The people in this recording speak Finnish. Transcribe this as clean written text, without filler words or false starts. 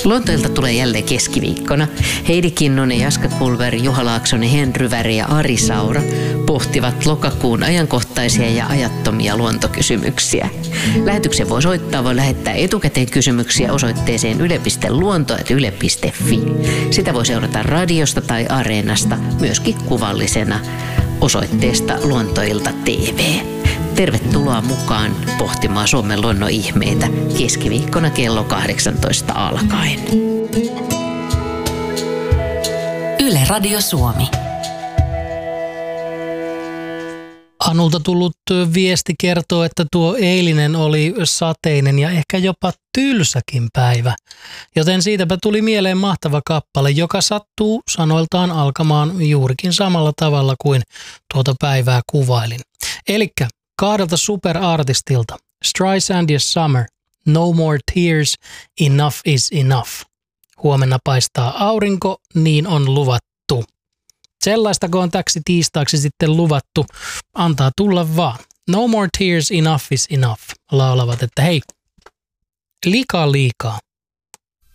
Luontoilta tulee jälleen keskiviikkona. Heidi Kinnunen, Jaska Kulveri, Juha Laaksonen, Henry Väri ja Ari Saura pohtivat lokakuun ajankohtaisia ja ajattomia luontokysymyksiä. Lähetyksen voi soittaa, voi lähettää etukäteen kysymyksiä osoitteeseen yle.luonto@yle.fi. Sitä voi seurata radiosta tai Areenasta, myöskin kuvallisena osoitteesta Luontoilta TV. Tervetuloa mukaan pohtimaan Suomen luonnon ihmeitä keskiviikkona kello 18 alkaen. Yle Radio Suomi. Anulta tullut viesti kertoo, että tuo eilinen oli sateinen ja ehkä jopa tylsäkin päivä. Joten siitäpä tuli mieleen mahtava kappale, joka sattuu sanoiltaan alkamaan juurikin samalla tavalla kuin tuota päivää kuvailin. Elikkä 2 superartistilta, Streisand ja Summer, No More Tears, Enough is Enough. Huomenna paistaa aurinko, niin on luvattu. Sellaistako on täksi tiistaiksi sitten luvattu, antaa tulla vaan. No More Tears, Enough is Enough, laulavat, että hei, liikaa,